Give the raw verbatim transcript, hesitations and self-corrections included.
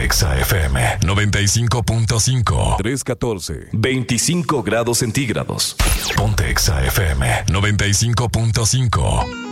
Exa F M noventa y cinco punto cinco. tres catorce. veinticinco grados centígrados. Ponte Exa F M noventa y cinco punto cinco.